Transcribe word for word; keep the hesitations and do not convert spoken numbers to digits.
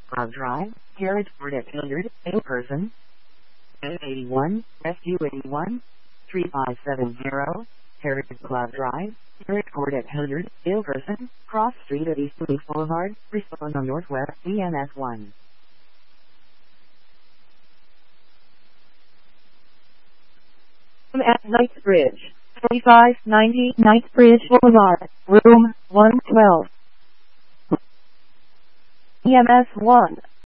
Cloud Drive, Garage Ford at Hilliard, a person. A eighty-one, Rescue eighty-one, three five seven zero, Heritage Cloud Drive, Garage Ford at Hilliard, a person, Cross Street at East Leaf Boulevard, respond on Northwest D N S one. At Knightsbridge, forty-five ninety Knightsbridge Boulevard, room one twelve. E M S one.